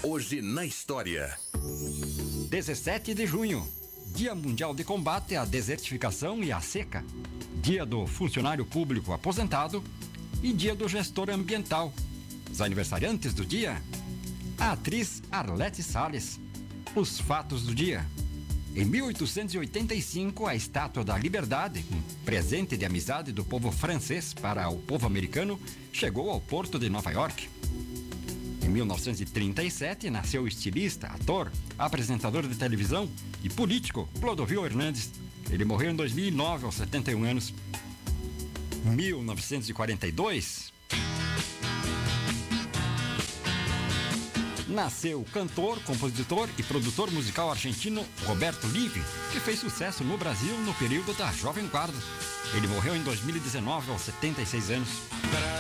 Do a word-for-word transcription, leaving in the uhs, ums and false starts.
Hoje na história. dezessete de junho, Dia Mundial de Combate à Desertificação e à Seca, Dia do Funcionário Público Aposentado e Dia do Gestor Ambiental. Os aniversariantes do dia: a atriz Arlete Salles. Os fatos do dia: em mil oitocentos e oitenta e cinco, a Estátua da Liberdade, um presente de amizade do povo francês para o povo americano, chegou ao porto de Nova York. Em mil novecentos e trinta e sete, nasceu o estilista, ator, apresentador de televisão e político Clodovil Hernandes. Ele morreu em dois mil e nove, aos setenta e um anos. mil novecentos e quarenta e dois, nasceu o cantor, compositor e produtor musical argentino Roberto Livi, que fez sucesso no Brasil no período da Jovem Guarda. Ele morreu em dois mil e dezenove, aos setenta e seis anos.